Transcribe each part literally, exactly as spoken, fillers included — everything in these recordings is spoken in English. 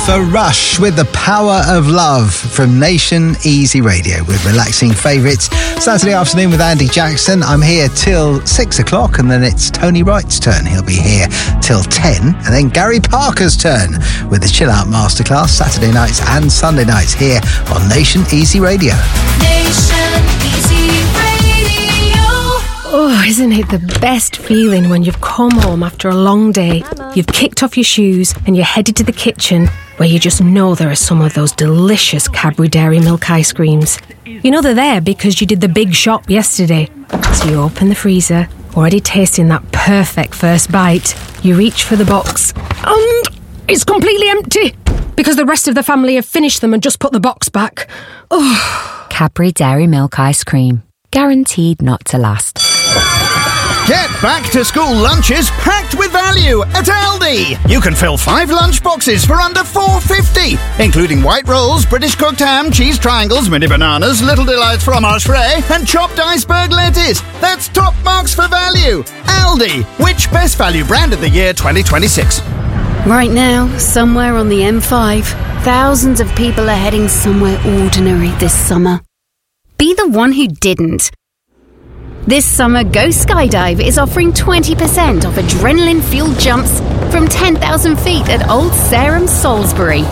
For Rush with The Power of Love from Nation Easy Radio with relaxing favourites. Saturday afternoon with Andy Jackson. I'm here till six o'clock and then it's Tony Wright's turn. He'll be here till ten. And then Gary Parker's turn with the Chill Out Masterclass Saturday nights and Sunday nights here on Nation Easy Radio. Nation Easy Radio. Oh, isn't it the best feeling when you've come home after a long day, you've kicked off your shoes and you're headed to the kitchen where you just know there are some of those delicious Cadbury Dairy Milk ice creams. You know they're there because you did the big shop yesterday. So you open the freezer, already tasting that perfect first bite. You reach for the box and it's completely empty because the rest of the family have finished them and just put the box back. Oh. Cadbury Dairy Milk ice cream. Guaranteed not to last. Get back to school lunches packed with value at Aldi. You can fill five lunch boxes for under four pounds fifty, including white rolls, British cooked ham, cheese triangles, mini bananas, Little Delights fromage frais, and chopped iceberg lettuce. That's top marks for value. Aldi, which best value brand of the year twenty twenty-six? Right now, somewhere on the M five, thousands of people are heading somewhere ordinary this summer. Be the one who didn't. This summer, Go Skydive is offering twenty percent off adrenaline-fueled jumps from ten thousand feet at Old Sarum, Salisbury.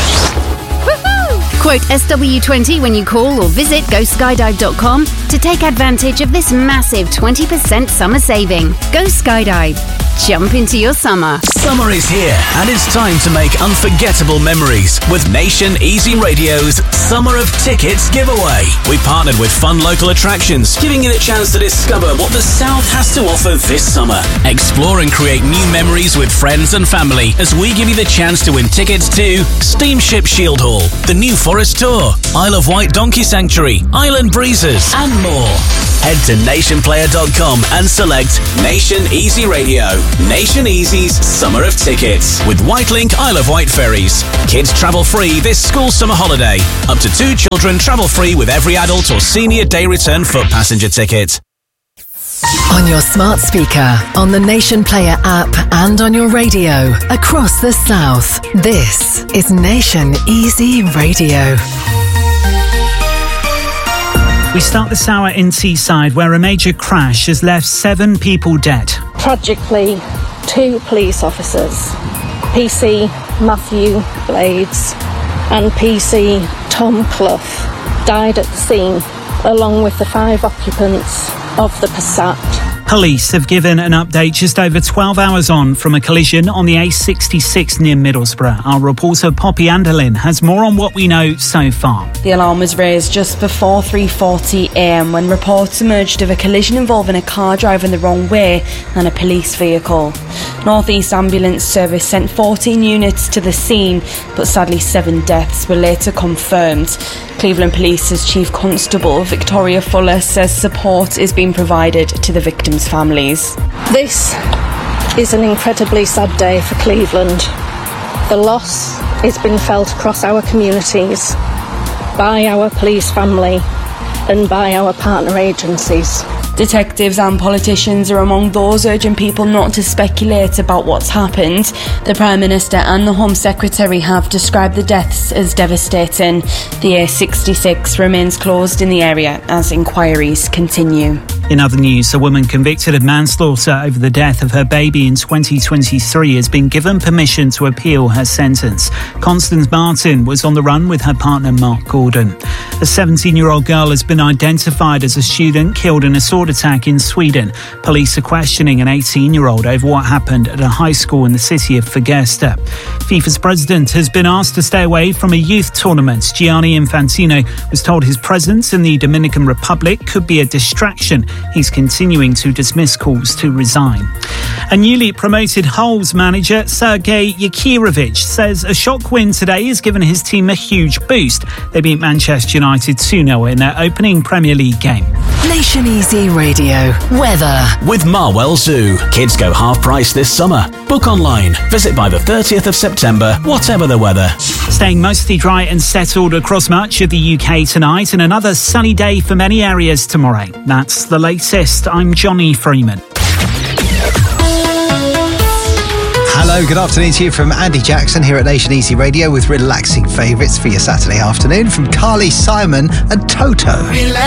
Woohoo! Quote S W twenty when you call or visit go skydive dot com to take advantage of this massive twenty percent summer saving. Go Skydive. Jump into your summer. Summer is here and it's time to make unforgettable memories with Nation Easy Radio's Summer of Tickets giveaway. We partnered with fun local attractions, giving you the chance to discover what the South has to offer this summer. Explore and create new memories with friends and family as we give you the chance to win tickets to Steamship Shield Hall, the New Forest Tour, Isle of Wight Donkey Sanctuary, Island Breezes and more. Head to nation player dot com and select Nation Easy Radio. Nation Easy's Summer of Tickets with Whitelink Isle of Wight ferries. Kids travel free this school summer holiday. Up to two children travel free with every adult or senior day return foot passenger ticket. On your smart speaker, on the Nation Player app and on your radio across the South. This is Nation Easy Radio. We start this hour in Teesside, where a major crash has left seven people dead. Tragically, two police officers, P C Matthew Blades and P C Tom Clough, died at the scene, along with the five occupants of the Passat. Police have given an update just over twelve hours on from a collision on the A sixty-six near Middlesbrough. Our reporter Poppy Anderlin has more on what we know so far. The alarm was raised just before three forty a m when reports emerged of a collision involving a car driving the wrong way and a police vehicle. North East Ambulance Service sent fourteen units to the scene, but sadly seven deaths were later confirmed. Cleveland Police's Chief Constable Victoria Fuller says support is being provided to the victims' families. This is an incredibly sad day for Cleveland. The loss has been felt across our communities, by our police family and by our partner agencies. Detectives and politicians are among those urging people not to speculate about what's happened. The Prime Minister and the Home Secretary have described the deaths as devastating. The A sixty-six remains closed in the area as inquiries continue. In other news, a woman convicted of manslaughter over the death of her baby in twenty twenty-three has been given permission to appeal her sentence. Constance Martin was on the run with her partner Mark Gordon. A seventeen-year-old girl has been identified as a student killed in a sword attack in Sweden. Police are questioning an eighteen-year-old over what happened at a high school in the city of Fagersta. FIFA's president has been asked to stay away from a youth tournament. Gianni Infantino was told his presence in the Dominican Republic could be a distraction. He's continuing to dismiss calls to resign. A newly promoted Hull's manager, Sergei Yakirovich, says a shock win today has given his team a huge boost. They beat Manchester United two nil in their opening Premier League game. Nation Easy Radio. Weather. With Marwell Zoo. Kids go half price this summer. Book online. Visit by the thirtieth of September, whatever the weather. Staying mostly dry and settled across much of the U K tonight, and another sunny day for many areas tomorrow. That's the latest. I'm Johnny Freeman. Hello, good afternoon to you from Andy Jackson here at Nation Easy Radio with relaxing favourites for your Saturday afternoon from Carly Simon and Toto.